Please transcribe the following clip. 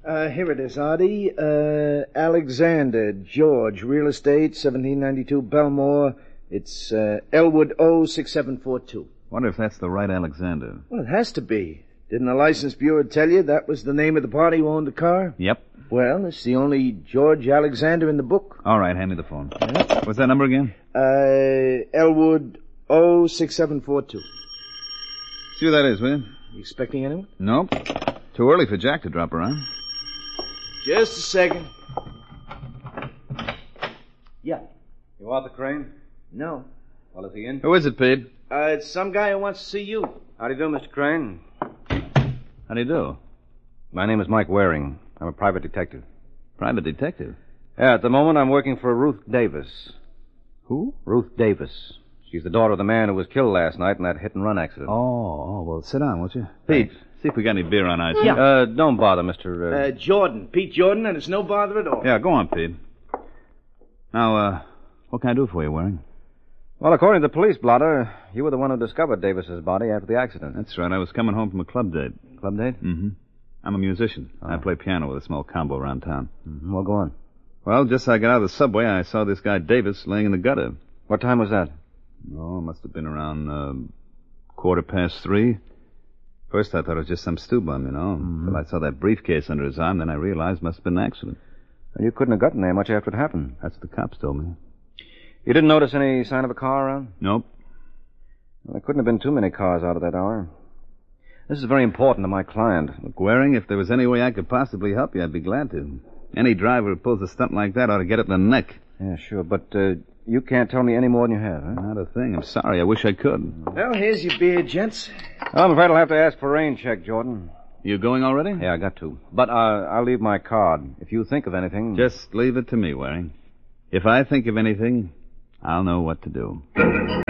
Here it is, Artie. Alexander George, real estate, 1792 Belmore. It's Elwood O6742. Wonder if that's the right Alexander. Well, it has to be. Didn't the license bureau tell you that was the name of the party who owned the car? Yep. Well, it's the only George Alexander in the book. All right, hand me the phone. What's that number again? Elwood O6742. See who that is, will you? You expecting anyone? Nope. Too early for Jack to drop around. Just a second. Yeah. You want the Crane? No. Well, is he in? Who is it, Pete? It's some guy who wants to see you. How do you do, Mr. Crane? How do you do? My name is Mike Waring. I'm a private detective. Private detective. Yeah, at the moment I'm working for Ruth Davis. Who? Ruth Davis. She's the daughter of the man who was killed last night in that hit-and-run accident. Oh, well, sit down, won't you? Pete. See if we got any beer on ice. Yeah. Don't bother, Mr. Jordan. Pete Jordan, and it's no bother at all. Yeah, go on, Pete. Now, what can I do for you, Waring? Well, according to the police blotter, you were the one who discovered Davis's body after the accident. That's right. I was coming home from a club date. Club date? Mm-hmm. I'm a musician. I play piano with a small combo around town. Mm-hmm. Well, go on. Well, just as I got out of the subway, I saw this guy Davis laying in the gutter. What time was that? Oh, it must have been around 3:15. First, I thought it was just some stew bum, you know. Until I saw that briefcase under his arm, then I realized it must have been an accident. Well, you couldn't have gotten there much after it happened. That's what the cops told me. You didn't notice any sign of a car around? Nope. Well, there couldn't have been too many cars out at that hour. This is very important to my client. Look, Waring, if there was any way I could possibly help you, I'd be glad to. Any driver who pulls a stunt like that ought to get it in the neck. Yeah, sure, but you can't tell me any more than you have, huh? Not a thing. I'm sorry. I wish I could. Well, here's your beer, gents. Well, I'm afraid I'll have to ask for a rain check, Jordan. You going already? Yeah, I got to. But I'll leave my card. If you think of anything... Just leave it to me, Waring. If I think of anything, I'll know what to do.